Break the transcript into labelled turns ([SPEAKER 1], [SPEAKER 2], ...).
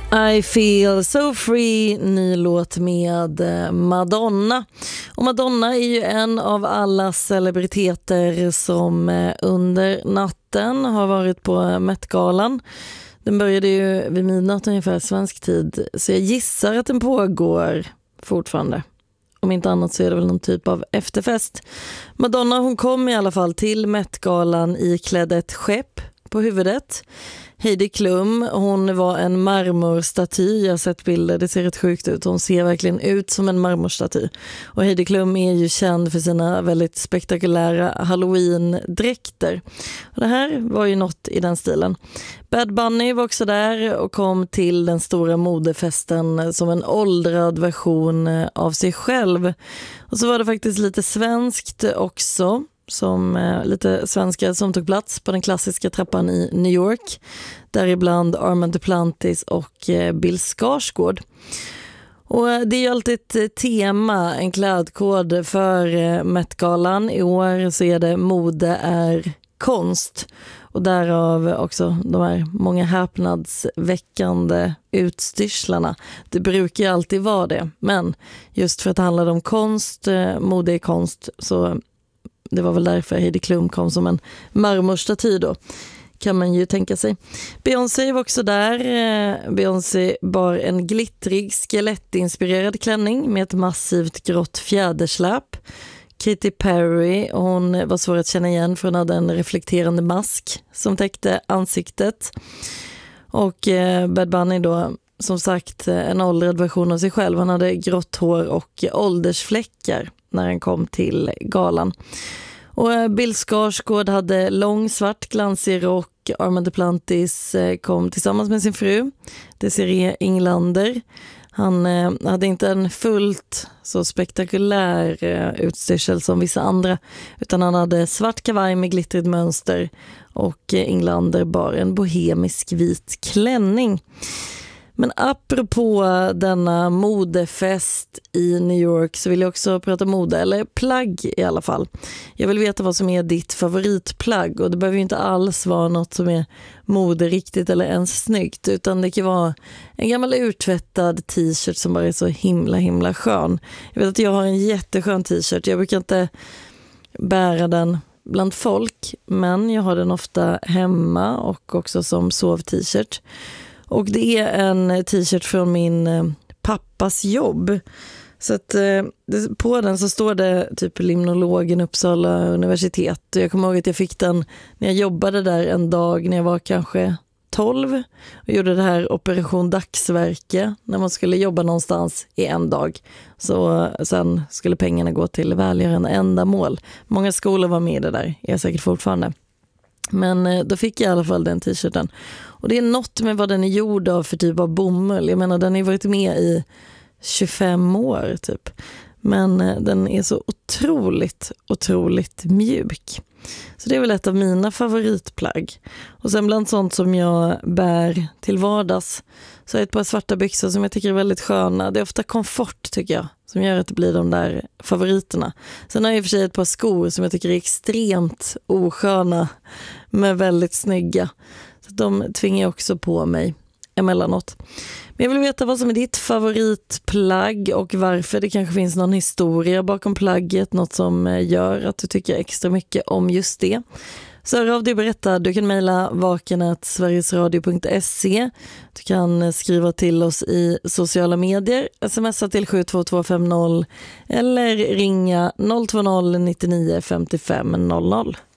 [SPEAKER 1] I feel so free, ny låt med Madonna. Och Madonna är ju en av alla celebriteter som under natten har varit på Met-galan. Den började ju vid midnatt ungefär svensk tid, så jag gissar att den pågår fortfarande. Om inte annat så är det väl någon typ av efterfest. Madonna, hon kom i alla fall till Met-galan i klädd ett skepp på huvudet. Heidi Klum, hon var en marmorstaty. Jag har sett bilder, det ser rätt sjukt ut. Hon ser verkligen ut som en marmorstaty. Och Heidi Klum är ju känd för sina väldigt spektakulära Halloween-dräkter. Och det här var ju något i den stilen. Bad Bunny var också där och kom till den stora modefesten som en åldrad version av sig själv. Och så var det faktiskt lite svenskt också, som lite svenskar som tog plats på den klassiska trappan i New York, däribland Armand Duplantis och Bill Skarsgård. Och det är ju alltid ett tema, en klädkod för Met-galan. I år så är det mode är konst, och därav också de här många häpnadsväckande utstyrslarna. Det brukar ju alltid vara det, men just för att det handlar om konst, mode är konst, så det var väl därför Heidi Klum kom som en marmorstaty då, kan man ju tänka sig. Beyoncé var också där. Beyoncé bar en glittrig skelettinspirerad klänning med ett massivt grått fjädersläp. Katy Perry, hon var svår att känna igen för hon hade en reflekterande mask som täckte ansiktet. Och Bad Bunny då, som sagt, en åldrad version av sig själv. Han hade grått hår och åldersfläckar när han kom till galan. Och Bill Skarsgård hade lång svart glansig rock. Armand Duplantis kom tillsammans med sin fru, Desiree Englander. Han hade inte en fullt så spektakulär utstyrsel som vissa andra, utan han hade svart kavaj med glittrigt mönster och Englander bar en bohemisk vit klänning. Men apropå denna modefest i New York så vill jag också prata mode, eller plagg i alla fall. Jag vill veta vad som är ditt favoritplagg, och det behöver ju inte alls vara något som är mode riktigt eller ens snyggt, utan det kan vara en gammal urtvättad t-shirt som bara är så himla skön. Jag vet att jag har en jätteskön t-shirt, jag brukar inte bära den bland folk, men jag har den ofta hemma och också som sov-t-shirt. Och det är en t-shirt från min pappas jobb. Så att på den så står det typ limnologen Uppsala universitet. Och jag kommer ihåg att jag fick den när jag jobbade där en dag när jag var kanske 12. Och gjorde det här operation dagsverke när man skulle jobba någonstans i en dag. Så sen skulle pengarna gå till välgörande ändamål. Många skolor var med i det där, är jag säkert fortfarande. Men då fick jag i alla fall den t-shirten. Och det är något med vad den är gjord av för typ av bomull. Jag menar, den har varit med i 25 år typ. Men den är så otroligt mjuk. Så det är väl ett av mina favoritplagg. Och sen bland sånt som jag bär till vardags så är det ett par svarta byxor som jag tycker är väldigt sköna. Det är ofta komfort tycker jag som gör att det blir de där favoriterna. Sen har jag i och för sig ett par skor som jag tycker är extremt osköna men väldigt snygga. Så de tvingar jag också på mig emellanåt. Men jag vill veta vad som är ditt favoritplagg och varför. Det kanske finns någon historia bakom plagget, något som gör att du tycker extra mycket om just det. Så hör av dig och berätta. Du kan mejla vaken@sverigesradio.se. Du kan skriva till oss i sociala medier, smsa till 72250 eller ringa 020 99 55 00.